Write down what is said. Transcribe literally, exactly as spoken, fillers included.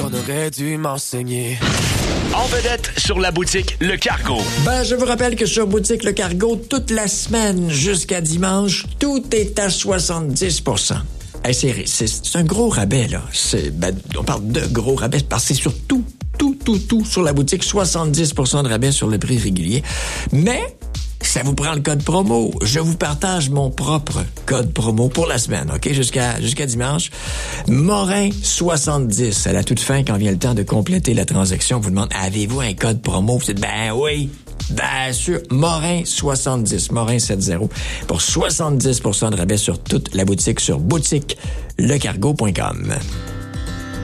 qu'on aurait dû m'enseigner. En vedette sur la boutique Le Cargo. Ben, je vous rappelle que sur boutique Le Cargo, toute la semaine jusqu'à dimanche, tout est à soixante-dix pour cent. Hey, c'est, c'est, c'est un gros rabais, là. C'est, ben, on parle de gros rabais parce que c'est sur tout, tout, tout, tout sur la boutique. soixante-dix pour cent de rabais sur le prix régulier. Mais ça vous prend le code promo. Je vous partage mon propre code promo pour la semaine, OK? Jusqu'à, jusqu'à dimanche. Morin soixante-dix. À la toute fin, quand vient le temps de compléter la transaction, vous demande, avez-vous un code promo? Vous dites, ben oui. Bien sûr, Morin soixante-dix, Morin soixante-dix, pour soixante-dix pour cent de rabais sur toute la boutique sur boutique le cargo point com.